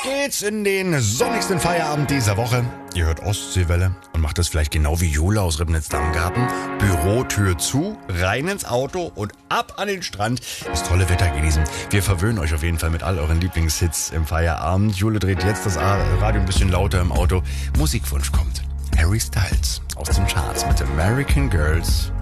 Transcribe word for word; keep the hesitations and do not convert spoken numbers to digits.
geht's in den sonnigsten Feierabend dieser Woche. Ihr hört Ostseewelle und macht das vielleicht genau wie Jule aus Ribnitz-Damgarten. Bürotür zu, rein ins Auto und ab an den Strand. Das tolle Wetter genießen. Wir verwöhnen euch auf jeden Fall mit all euren Lieblingshits im Feierabend. Jule dreht jetzt das Radio ein bisschen lauter im Auto. Musikwunsch kommt. Harry Styles aus den Charts mit American Girls.